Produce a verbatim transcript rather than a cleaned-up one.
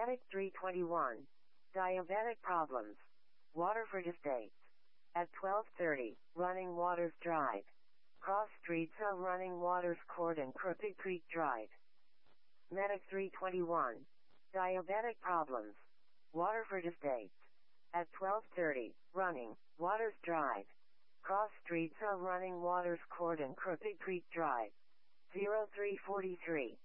Medic three twenty-one. Diabetic problems. Waterford Estates. At twelve thirty, Running Waters Drive. Cross streets of Running Waters Court and Crooked Creek Drive. Medic three twenty-one. Diabetic problems. Waterford Estates. At twelve thirty, Running Waters Drive. Cross streets of Running Waters Court and Crooked Creek Drive. zero three four three.